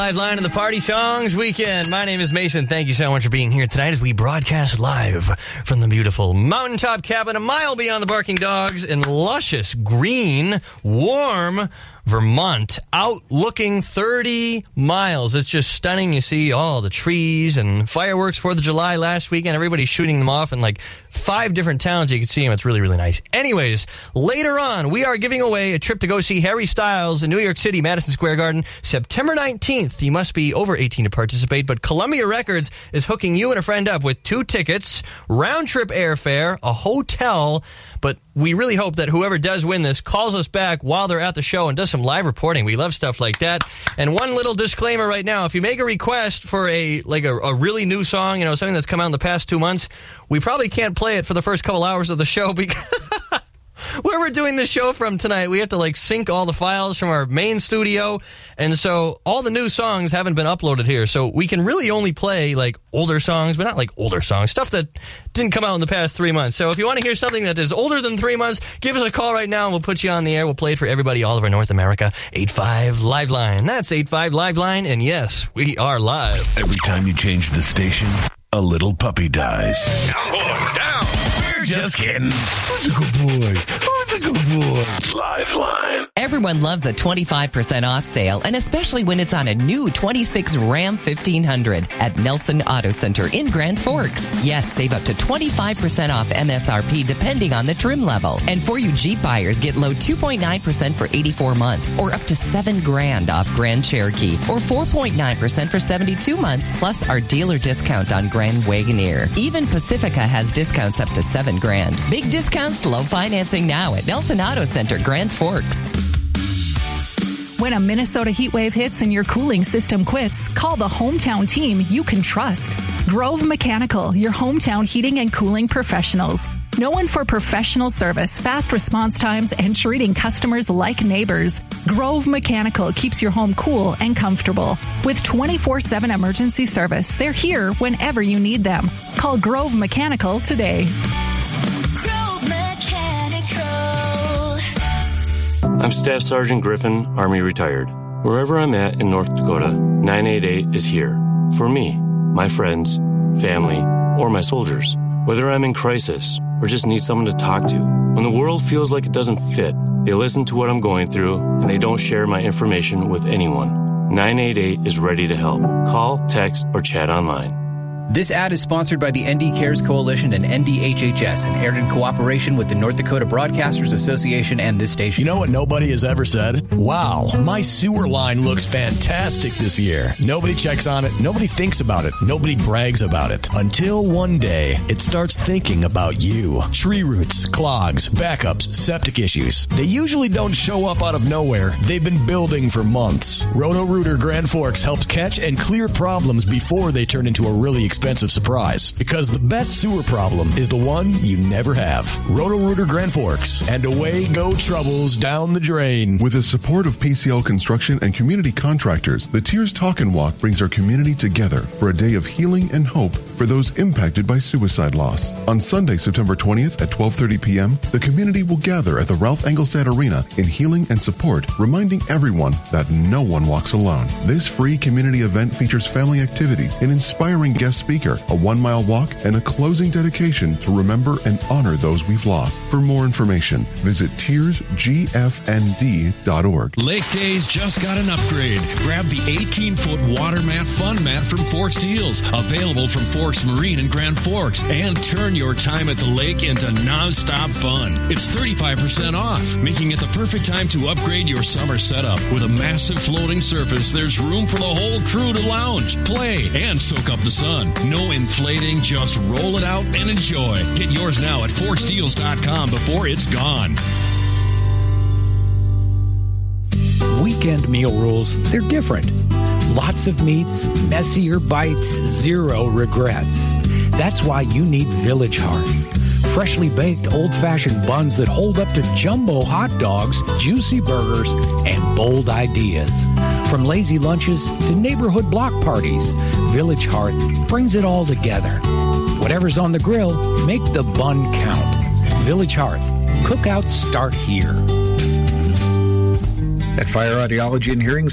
Live Line in the Party Songs Weekend. My name is Mason. Thank you so much for being here tonight as we broadcast live from the beautiful mountaintop cabin a mile beyond the barking dogs in luscious, green, warm Vermont, out looking 30 miles. It's just stunning. You see all the trees and fireworks 4th of July last weekend. Everybody's shooting them off in like 5 different towns. You can see them. It's really, really nice. Anyways, later on, we are giving away a trip to go see Harry Styles in New York City, Madison Square Garden, September 19th. You must be over 18 to participate, but Columbia Records is hooking you and a friend up with 2 tickets, round-trip airfare, a hotel. But we really hope that whoever does win this calls us back while they're at the show and does some live reporting. We love stuff like that. And one little disclaimer right now, if you make a request for a really new song, you know, something that's come out in the past 2 months, we probably can't play it for the first couple hours of the show because where we're doing the show from tonight, we have to sync all the files from our main studio, and so all the new songs haven't been uploaded here, so we can really only play older songs, but not older songs, stuff that didn't come out in the past 3 months. So if you want to hear something that is older than 3 months, give us a call right now and we'll put you on the air. We'll play it for everybody all over North America. 85 Live Line. That's 85 Live Line, and yes, we are live. Every time you change the station, a little puppy dies. Down, boy, down. We're just kidding. Who's a good boy? Who's a good boy? Live Line. Everyone loves a 25% off sale, and especially when it's on a new 26 Ram 1500 at Nelson Auto Center in Grand Forks. Yes, save up to 25% off MSRP depending on the trim level. And for you Jeep buyers, get low 2.9% for 84 months or up to $7,000 off Grand Cherokee or 4.9% for 72 months, plus our dealer discount on Grand Wagoneer. Even Pacifica has discounts up to $7,000. Big discounts, low financing now at Nelson Auto Center, Grand Forks. When a Minnesota heat wave hits and your cooling system quits, call the hometown team you can trust. Grove Mechanical, your hometown heating and cooling professionals. Known for professional service, fast response times, and treating customers like neighbors, Grove Mechanical keeps your home cool and comfortable. With 24/7 emergency service, they're here whenever you need them. Call Grove Mechanical today. Grove Mechanical. I'm Staff Sergeant Griffin, Army retired. Wherever I'm at in North Dakota, 988 is here. For me, my friends, family, or my soldiers. Whether I'm in crisis or just need someone to talk to. When the world feels like it doesn't fit, they listen to what I'm going through and they don't share my information with anyone. 988 is ready to help. Call, text, or chat online. This ad is sponsored by the ND Cares Coalition and NDHHS and aired in cooperation with the North Dakota Broadcasters Association and this station. You know what nobody has ever said? Wow, my sewer line looks fantastic this year. Nobody checks on it. Nobody thinks about it. Nobody brags about it. Until one day, it starts thinking about you. Tree roots, clogs, backups, septic issues. They usually don't show up out of nowhere. They've been building for months. Roto-Rooter Grand Forks helps catch and clear problems before they turn into a really expensive surprise, because the best sewer problem is the one you never have. Roto-Rooter Grand Forks, and away go troubles down the drain. With the support of PCL Construction and community contractors, the Tears Talk and Walk brings our community together for a day of healing and hope for those impacted by suicide loss. On Sunday, September 20th at 12:30 p.m., the community will gather at the Ralph Engelstad Arena in healing and support, reminding everyone that no one walks alone. This free community event features family activities, an inspiring guest speaker, a 1-mile walk, and a closing dedication to remember and honor those we've lost. For more information, visit tearsgfnd.org. Lake Days just got an upgrade. Grab the 18-foot water mat fun mat from Forks Deals, available from Forks Marine in Grand Forks, and turn your time at the lake into non-stop fun. It's 35% off, making it the perfect time to upgrade your summer setup. With a massive floating surface, there's room for the whole crew to lounge, play, and soak up the sun. No inflating, just roll it out and enjoy. Get yours now at forksdeals.com before it's gone. Weekend meal rules, they're different. Lots of meats, messier bites, zero regrets. That's why you need Village Hearth. Freshly baked old-fashioned buns that hold up to jumbo hot dogs, juicy burgers, and bold ideas. From lazy lunches to neighborhood block parties, Village Hearth brings it all together. Whatever's on the grill, make the bun count. Village Hearth. Cookouts start here. At Fire Audiology and Hearing